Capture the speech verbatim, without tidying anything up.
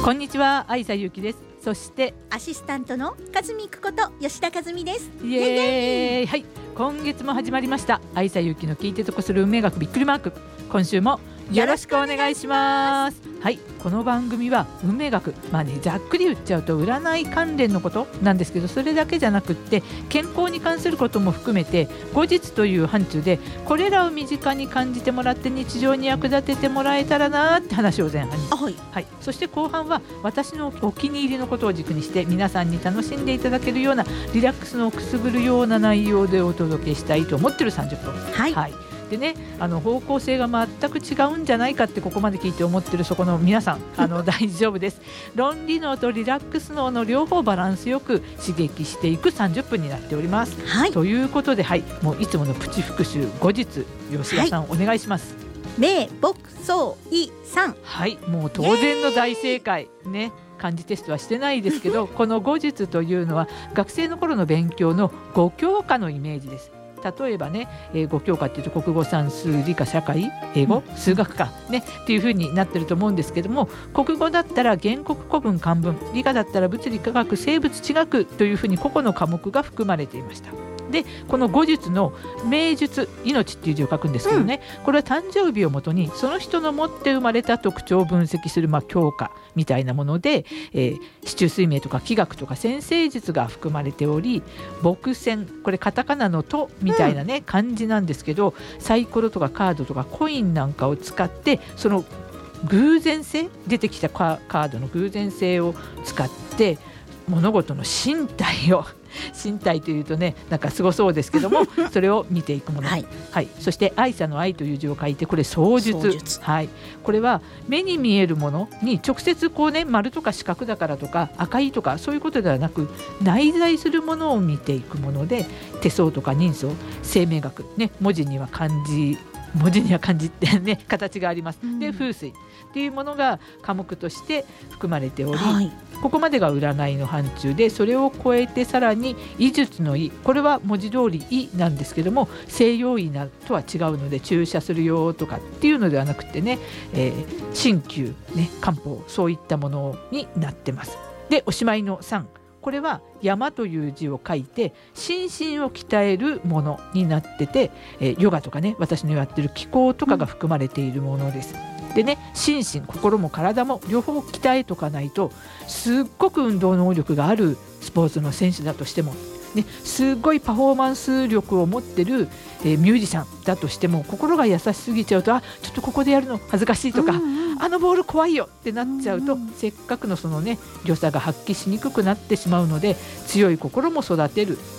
こんにちは、相沢ゆきです。そしてアシスタントの和美久子と吉田和美です。 イエーイ、はい、今月も始まりました相沢ゆきの聞いて得する運命学びっくりマーク。今週もよろしくお願いします。はい、この番組は運命学、まあね、ざっくり言っちゃうと占い関連のことなんですけど、それだけじゃなくって健康に関することも含めて後日という範疇でこれらを身近に感じてもらって日常に役立ててもらえたらなって話を前半に、 はいはい、そして後半は私のお気に入りのことを軸にして皆さんに楽しんでいただけるようなリラックスのくすぐるような内容でお届けしたいと思っているさんじゅっぷん、 はい、 はいでね、あの方向性が全く違うんじゃないかってここまで聞いて思ってるそこの皆さんあの大丈夫です。論理脳とリラックス脳の両方バランスよく刺激していくさんじゅっぷんになっております、はい、ということで、はい、もういつものプチ復習後日吉田さん、はい、お願いします。 名木草医さん、 はい、もう当然の大正解ね。漢字テストはしてないですけどこの後日というのは学生の頃の勉強のご教科のイメージです。例えばね、えー、ご教科っていうと国語算数理科社会英語、うん、数学かねっていう風になってると思うんですけども、国語だったら原告古文漢文、理科だったら物理科学生物地学という風に個々の科目が含まれていました。でこの後日の名術、命っていう字を書くんですけどね、うん、これは誕生日をもとにその人の持って生まれた特徴を分析する、まあ、教科みたいなもので、えー、四柱推命とか気学とか占星術が含まれており、墨線、これカタカナのとみたいなね、うん、漢字なんですけど、サイコロとかカードとかコインなんかを使ってその偶然性、出てきたカードの偶然性を使って物事の身体を身体というとねなんかすごそうですけどもそれを見ていくもの、はいはい、そして愛さの愛という字を書いてこれ双術、術、はい、これは目に見えるものに直接こうね丸とか四角だからとか赤いとかそういうことではなく内在するものを見ていくもので、手相とか人相、生命学、ね、文字には漢字文字には漢字ってね形があります。で風水っていうものが科目として含まれており、はい、ここまでが占いの範疇で、それを超えてさらに医術の医、これは文字通り医なんですけども西洋医なとは違うので注射するよとかっていうのではなくてね、えー、鍼灸、ね、漢方、そういったものになってます。でおしまいのさん、これは山という字を書いて心身を鍛えるものになってて、えー、ヨガとかね私のやってる気功とかが含まれているものです、うん、でね心身心も体も両方鍛えとかないとすっごく運動能力があるスポーツの選手だとしてもね、すごいパフォーマンス力を持ってる、えー、ミュージシャンだとしても心が優しすぎちゃうと、あちょっとここでやるの恥ずかしいとか、うんうん、あのボール怖いよってなっちゃうと、うんうん、せっかくのそのね良さが発揮しにくくなってしまうので、強い心も育てる